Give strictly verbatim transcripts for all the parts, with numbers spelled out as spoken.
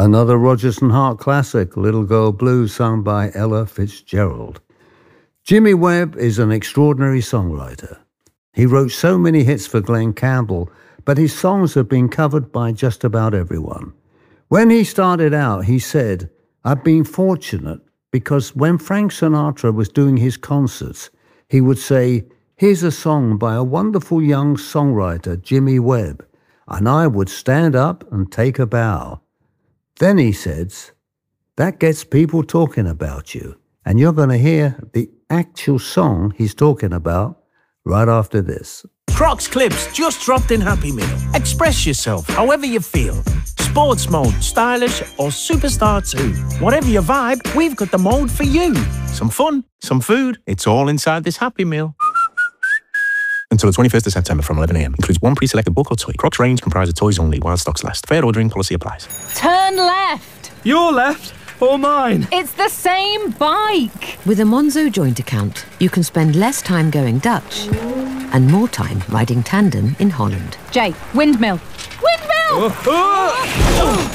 Another Rodgers and Hart classic, Little Girl Blue, sung by Ella Fitzgerald. Jimmy Webb is an extraordinary songwriter. He wrote so many hits for Glenn Campbell, but his songs have been covered by just about everyone. When he started out, he said, "I've been fortunate because when Frank Sinatra was doing his concerts, he would say, 'Here's a song by a wonderful young songwriter, Jimmy Webb,' and I would stand up and take a bow. Then he says, 'That gets people talking about you,' and you're going to hear the actual song he's talking about right after this. Crocs Clips just dropped in Happy Meal. Express yourself however you feel. Sports mode, stylish or superstar too. Whatever your vibe, we've got the mode for you. Some fun, some food, it's all inside this Happy Meal. Until the twenty-first of September from eleven a m. Includes one pre-selected book or toy. Crocs range comprised of toys only while stocks last. Fair ordering policy applies. Turn left. Your left or mine? It's the same bike. With a Monzo joint account, you can spend less time going Dutch and more time riding tandem in Holland. Jay, windmill. Windmill! Oh,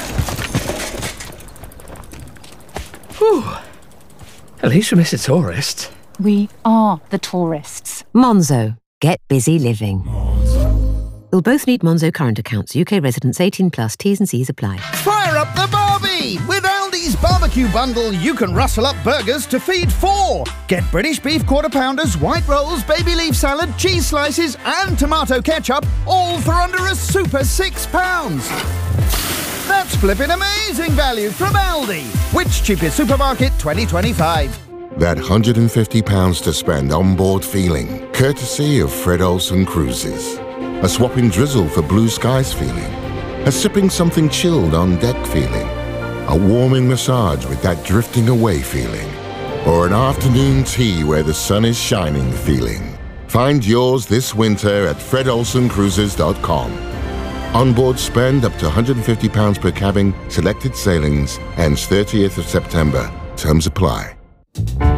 oh. At least we miss a tourist. We are the tourists. Monzo. Get busy living. You'll both need Monzo current accounts. U K residents eighteen plus. T's and C's apply. Fire up the barbie! With Aldi's barbecue bundle, you can rustle up burgers to feed four. Get British beef quarter pounders, white rolls, baby leaf salad, cheese slices, and tomato ketchup, all for under a super six pounds. That's flipping amazing value from Aldi. Which cheapest supermarket twenty twenty-five? That one hundred fifty pounds to spend on board feeling, courtesy of Fred Olsen Cruises. A swapping drizzle for blue skies feeling. A sipping something chilled on deck feeling. A warming massage with that drifting away feeling. Or an afternoon tea where the sun is shining feeling. Find yours this winter at fred olsen cruises dot com. Onboard spend up to one hundred fifty pounds per cabin, selected sailings, ends thirtieth of September. Terms apply.